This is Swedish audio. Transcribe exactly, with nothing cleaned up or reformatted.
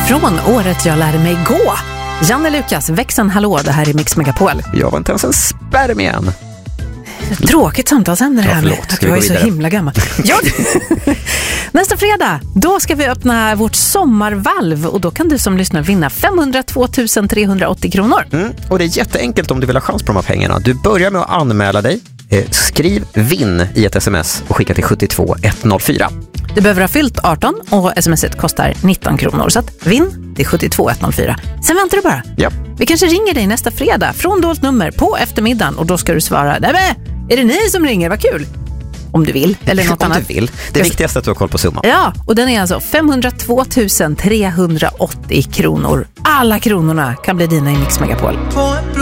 Från året jag lärde mig gå. Janne Lukas, växeln hallå, det här är Mix Megapol. Jag var inte ens en sperm igen. Tråkigt samtalsämne det här med att jag är så himla gammal. Ja. Nästa fredag, då ska vi öppna vårt sommarvalv och då kan du som lyssnar vinna femhundratvå tusen trehundraåttio kronor. Mm. Och det är jätteenkelt om du vill ha chans på de här pengarna. Du börjar med att anmäla dig. Eh, skriv vinn i ett sms och skicka till sjuttiotvå etthundrafyra. Du behöver ha fyllt arton och smset kostar nitton kronor. Så att vinn till sjuttiotvå etthundrafyra. Sen väntar du bara. Ja. Vi kanske ringer dig nästa fredag från dolt nummer på eftermiddagen och då ska du svara, nej men, är det ni som ringer? Vad kul! Om du vill, eller något Om annat. du vill. Det är viktigast att du har koll på summan. Ja, och den är alltså femhundratvå tusen trehundraåttio kronor. Alla kronorna kan bli dina i Mix Megapol.